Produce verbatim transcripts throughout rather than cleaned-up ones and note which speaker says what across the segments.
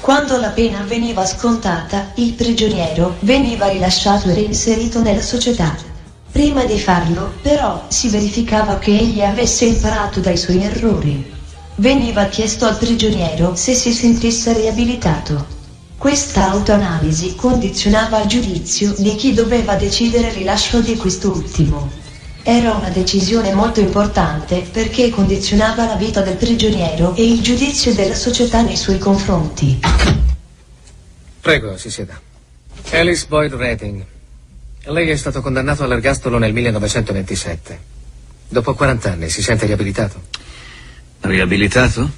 Speaker 1: Quando la pena veniva scontata, il prigioniero veniva rilasciato e reinserito nella società. Prima di farlo, però, si verificava che egli avesse imparato dai suoi errori. Veniva chiesto al prigioniero se si sentisse riabilitato. Questa autoanalisi condizionava il giudizio di chi doveva decidere il rilascio di quest'ultimo. Era una decisione molto importante perché condizionava la vita del prigioniero e il giudizio della società nei suoi confronti.
Speaker 2: Prego, si sieda. Alice Boyd Redding. Lei è stato condannato all'ergastolo nel millenovecentoventisette. Dopo quaranta anni si sente riabilitato?
Speaker 3: Riabilitato?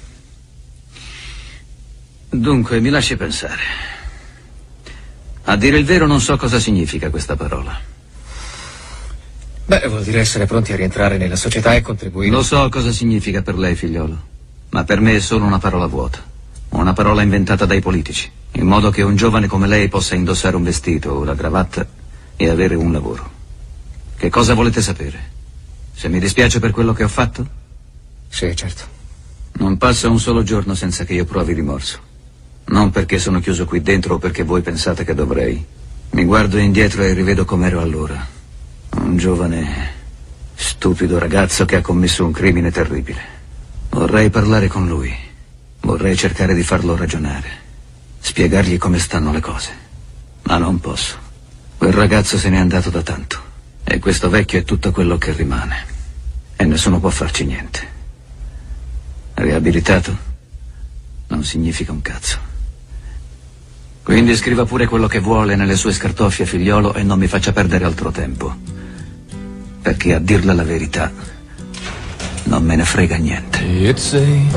Speaker 3: Dunque, mi lasci pensare. A dire il vero non so cosa significa questa parola.
Speaker 2: Beh, vuol dire essere pronti a rientrare nella società e contribuire.
Speaker 3: Lo so cosa significa per lei, figliolo, ma per me è solo una parola vuota. Una parola inventata dai politici, in modo che un giovane come lei possa indossare un vestito o la cravatta e avere un lavoro. Che cosa volete sapere? Se mi dispiace per quello che ho fatto?
Speaker 2: Sì, certo.
Speaker 3: Non passa un solo giorno senza che io provi rimorso. Non perché sono chiuso qui dentro o perché voi pensate che dovrei. Mi guardo indietro e rivedo com'ero allora. Un giovane, stupido ragazzo che ha commesso un crimine terribile. Vorrei parlare con lui. Vorrei cercare di farlo ragionare. Spiegargli come stanno le cose. Ma non posso. Quel ragazzo se n'è andato da tanto. E questo vecchio è tutto quello che rimane. E nessuno può farci niente. Riabilitato? Non significa un cazzo. Quindi scriva pure quello che vuole nelle sue scartoffie, figliolo, e non mi faccia perdere altro tempo. Perché a dirla la verità non me ne frega niente.